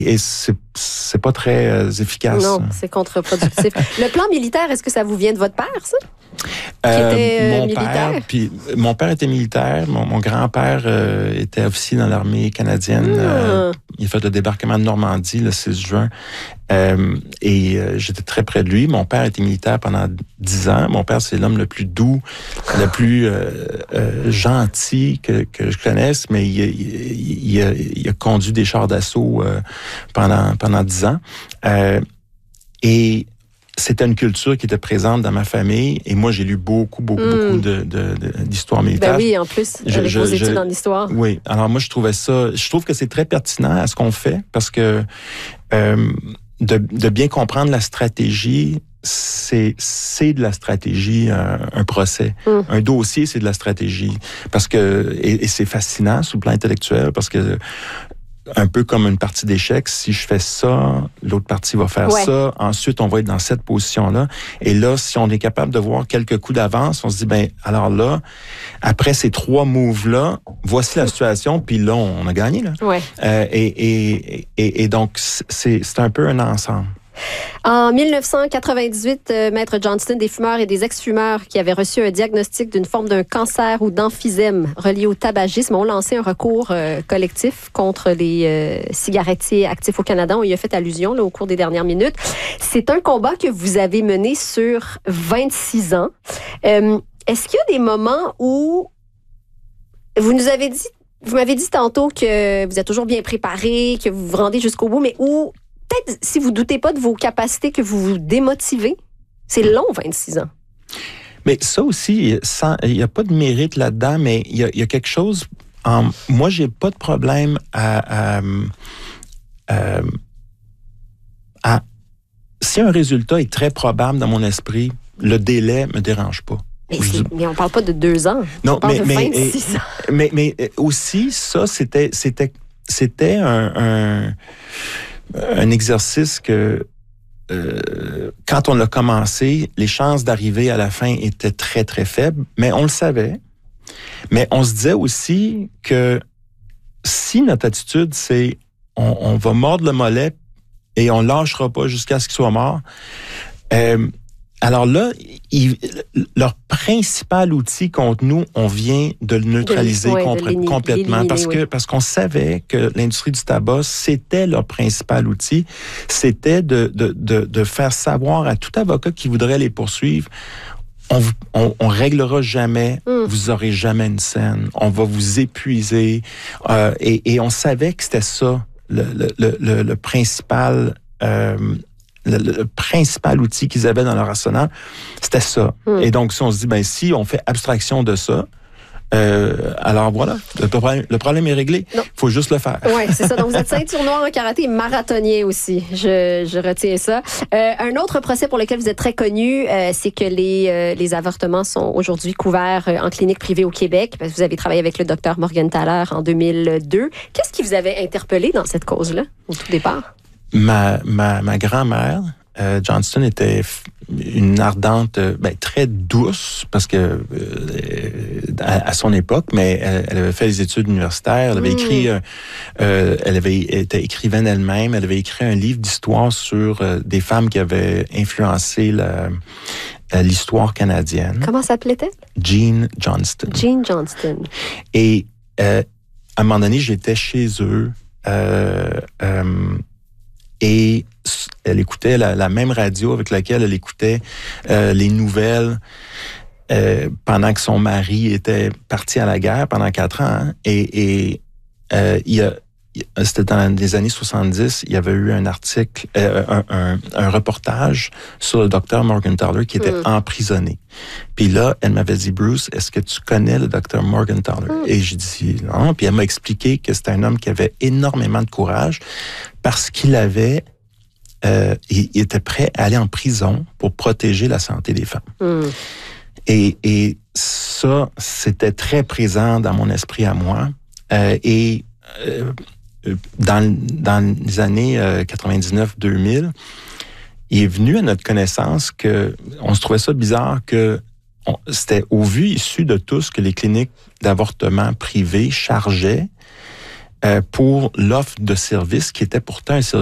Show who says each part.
Speaker 1: Et c'est pas très efficace.
Speaker 2: Non, c'est contre-productif. Le plan militaire, est-ce que ça vous vient de votre père, ça? Qui était
Speaker 1: mon
Speaker 2: militaire?
Speaker 1: Mon père était militaire. Mon grand-père était officier dans l'armée canadienne. Il a fait le débarquement de Normandie le 6 juin. Et j'étais très près de lui. Mon père était militaire pendant 10 ans. Mon père, c'est l'homme le plus doux, le plus gentil que je connaisse, mais il a conduit des chars d'assaut pendant 10 ans. Et c'était une culture qui était présente dans ma famille. Et moi, j'ai lu beaucoup d'histoires militaires.
Speaker 2: Ben oui, en plus, avec vos études en histoire.
Speaker 1: Oui. Alors moi, je trouve que c'est très pertinent à ce qu'on fait parce que de bien comprendre la stratégie, c'est de la stratégie, un procès. Un dossier, c'est de la stratégie. Parce que, et c'est fascinant sur le plan intellectuel parce que un peu comme une partie d'échecs, si je fais ça, l'autre partie va faire ça. Ensuite, on va être dans cette position-là. Et là, si on est capable de voir quelques coups d'avance, on se dit, ben alors là, après ces 3 moves-là, voici la situation, puis là, on a gagné. Là.
Speaker 2: Ouais.
Speaker 1: Et donc, c'est un peu un ensemble.
Speaker 2: En 1998, Maître Johnston, des fumeurs et des ex-fumeurs qui avaient reçu un diagnostic d'une forme d'un cancer ou d'emphysème relié au tabagisme ont lancé un recours collectif contre les cigarettiers actifs au Canada. On y a fait allusion là, au cours des dernières minutes. C'est un combat que vous avez mené sur 26 ans. Est-ce qu'il y a des moments où vous m'avez dit tantôt que vous êtes toujours bien préparé, que vous vous rendez jusqu'au bout, mais où peut-être, si vous ne doutez pas de vos capacités, que vous vous démotivez. C'est long, 26 ans.
Speaker 1: Mais ça aussi, il n'y a pas de mérite là-dedans, mais il y a quelque chose... moi, j'ai pas de problème si un résultat est très probable dans mon esprit, le délai me dérange pas.
Speaker 2: Mais on parle pas de 2 ans.
Speaker 1: Non,
Speaker 2: on parle de 26 ans.
Speaker 1: Mais aussi, ça, c'était un exercice que quand on l'a commencé, les chances d'arriver à la fin étaient très, très faibles, mais on le savait. Mais on se disait aussi que si notre attitude, c'est on va mordre le mollet et on lâchera pas jusqu'à ce qu'il soit mort, alors là, leur principal outil contre nous, on vient de le neutraliser complètement parce qu'on savait que l'industrie du tabac, c'était leur principal outil. C'était de faire savoir à tout avocat qui voudrait les poursuivre, on réglera jamais, vous aurez jamais une scène, on va vous épuiser. Et on savait que c'était ça, le principal... Le principal outil qu'ils avaient dans leur arsenal, c'était ça. Et donc, si on se dit, ben si on fait abstraction de ça, alors voilà, le problème est réglé. Il faut juste le faire.
Speaker 2: Oui, c'est ça. Donc, vous êtes ceinture noire en karaté et marathonien aussi. Je retiens ça. Un autre procès pour lequel vous êtes très connu, c'est que les avortements sont aujourd'hui couverts en clinique privée au Québec. Parce que vous avez travaillé avec le docteur Morgenthaler en 2002. Qu'est-ce qui vous avait interpellé dans cette cause-là, au tout départ?
Speaker 1: Ma grand-mère, Johnston, était une ardente, très douce, parce que à son époque, mais elle avait fait des études universitaires, elle avait écrit, elle avait été écrivaine elle-même, elle avait écrit un livre d'histoire sur des femmes qui avaient influencé l'histoire canadienne.
Speaker 2: Comment s'appelait-elle?
Speaker 1: Jean Johnston.
Speaker 2: Jean Johnston.
Speaker 1: Et à un moment donné, j'étais chez eux, et elle écoutait la même radio avec laquelle elle écoutait les nouvelles pendant que son mari était parti à la guerre pendant 4 ans. Hein, et c'était dans les années 70, il y avait eu un article, un reportage sur le docteur Morgenthaler qui était emprisonné. Puis là, elle m'avait dit, Bruce, est-ce que tu connais le docteur Morgenthaler? Et j'ai dit non. Puis elle m'a expliqué que c'était un homme qui avait énormément de courage parce qu'il avait, il était prêt à aller en prison pour protéger la santé des femmes. Et ça, c'était très présent dans mon esprit à moi. Dans les années 99-2000, il est venu à notre connaissance que on se trouvait ça bizarre que c'était au vu issu de tous que les cliniques d'avortement privées chargeaient pour l'offre de service qui était pourtant un service